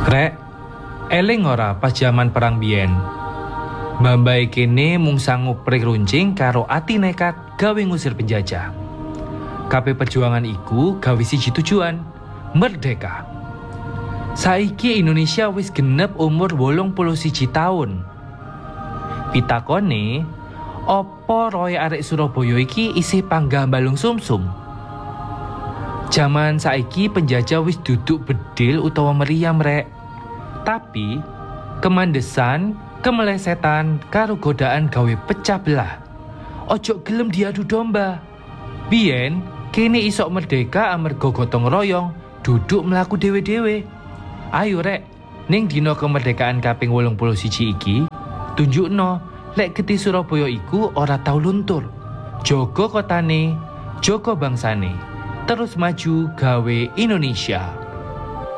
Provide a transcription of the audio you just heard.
Krek, eling ora pas jaman perang biyen. Mbah-mbah kene mung sanggup runcing karo ati nekat gawe ngusir penjajah. Kabeh perjuangan iku gawe siji tujuan, merdeka. Saiki Indonesia wis genep umur 81 tahun. Pitakone, opo roe arek Surabaya iki isih panggah balung sumsum? Jaman saiki penjajah wis duduk bedil utawa meriam rek. Tapi kemandesan, kemelesetan karo godaan gawe pecah belah. Ojo gelem diadu domba. Biyen kene isok merdeka amarga gotong royong, duduk mlaku dhewe-dhewe. Ayo rek, ning dina kemerdekaan kaping 81 iki, tunjukno lek geti Surabaya iku ora tau luntur. Jaga kotane, jaga bangsane. Terus maju gawe Indonesia.